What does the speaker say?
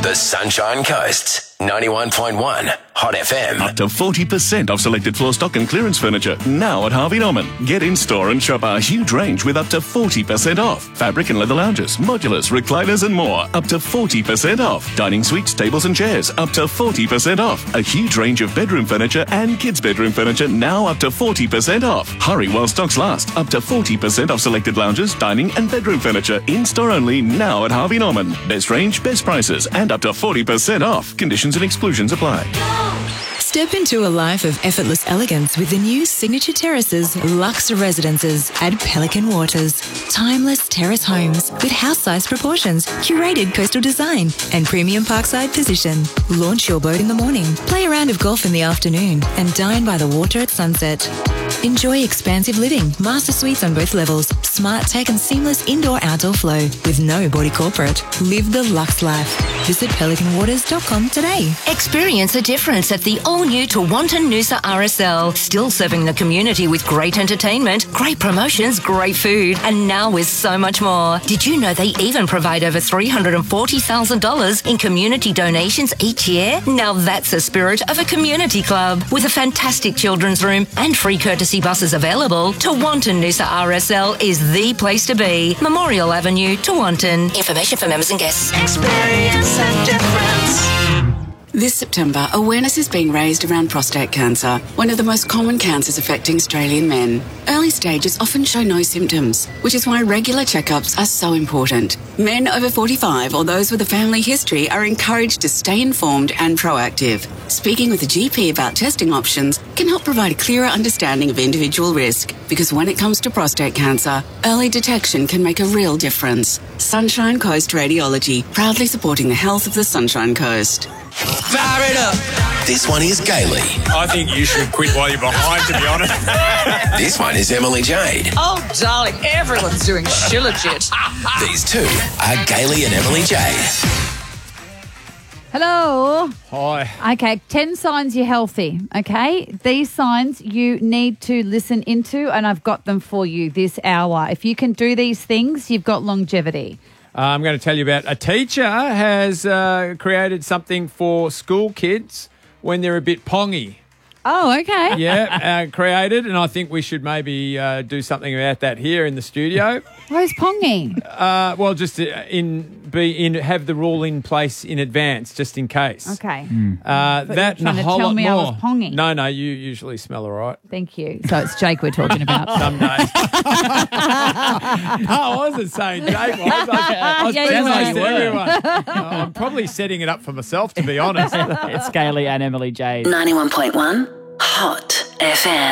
The Sunshine Coast, 91.1 Hot FM. Up to 40% off selected floor stock and clearance furniture now at Harvey Norman. Get in store and shop our huge range with up to 40% off. Fabric and leather lounges, modulars, recliners and more. Up to 40% off. Dining suites, tables and chairs. Up to 40% off. A huge range of bedroom furniture and kids' bedroom furniture now up to 40% off. Hurry while stocks last. Up to 40% off selected lounges, dining and bedroom furniture. In store only now at Harvey Norman. Best range, best prices and up to 40% off. Conditions and exclusions apply. Step into a life of effortless elegance with the new Signature Terraces Luxe Residences at Pelican Waters. Timeless terrace homes with house-sized proportions, curated coastal design and premium parkside position. Launch your boat in the morning, play a round of golf in the afternoon and dine by the water at sunset. Enjoy expansive living, master suites on both levels, smart tech and seamless indoor-outdoor flow with no body corporate. Live the luxe life. Visit pelicanwaters.com today. Experience a difference at the all-new Tewantin Noosa RSL. Still serving the community with great entertainment, great promotions, great food, and now with so much more. Did you know they even provide over $340,000 in community donations each year? Now that's the spirit of a community club. With a fantastic children's room and free courtesy buses available, Tewantin Noosa RSL is the place to be. Memorial Avenue, Tewantin. Information for members and guests. Experience a difference. This September, awareness is being raised around prostate cancer, one of the most common cancers affecting Australian men. Early stages often show no symptoms, which is why regular checkups are so important. Men over 45 or those with a family history are encouraged to stay informed and proactive. Speaking with a GP about testing options can help provide a clearer understanding of individual risk, because when it comes to prostate cancer, early detection can make a real difference. Sunshine Coast Radiology, proudly supporting the health of the Sunshine Coast. Fire it up. This one is Gailey. I think you should quit while you're behind, to be honest. This one is Emily Jade. Oh, darling, everyone's doing shilajit. These two are Gailey and Emily Jade. Hello. Hi. Okay, 10 signs you're healthy, okay? These signs you need to listen into, and I've got them for you this hour. If you can do these things, you've got longevity. I'm going to tell you about a teacher has created something for school kids when they're a bit pongy. Oh, okay. Yeah, created, and I think we should maybe do something about that here in the studio. Where's pongy? Well, just have the rule in place in advance, just in case. Okay. That and a whole lot more. I was pongy. No, you usually smell all right. Thank you. So it's Jake we're talking about. Some days. No, I wasn't saying Jake. I was being nice to everyone. I'm probably setting it up for myself, to be honest. It's Gailey and Emily Jade. 91.1 Hot FM.